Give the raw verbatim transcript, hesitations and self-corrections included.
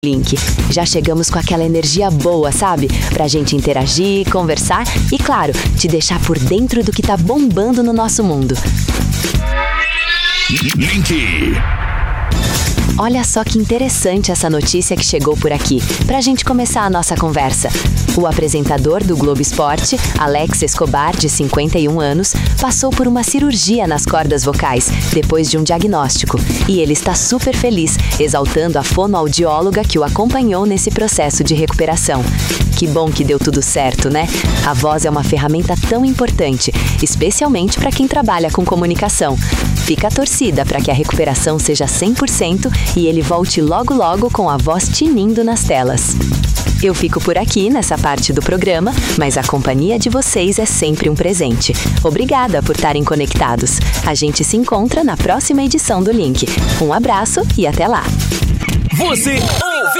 Link. Já chegamos com aquela energia boa, sabe? Pra gente interagir, conversar e, claro, te deixar por dentro do que tá bombando no nosso mundo. Link. Olha só que interessante essa notícia que chegou por aqui, pra gente começar a nossa conversa. O apresentador do Globo Esporte, Alex Escobar, de cinquenta e um anos, passou por uma cirurgia nas cordas vocais, depois de um diagnóstico. E ele está super feliz, exaltando a fonoaudióloga que o acompanhou nesse processo de recuperação. Que bom que deu tudo certo, né? A voz é uma ferramenta tão importante, especialmente para quem trabalha com comunicação. Fica a torcida para que a recuperação seja cem por cento e ele volte logo logo com a voz tinindo nas telas. Eu fico por aqui nessa parte do programa, mas a companhia de vocês é sempre um presente. Obrigada por estarem conectados. A gente se encontra na próxima edição do Link. Um abraço e até lá. Você ouve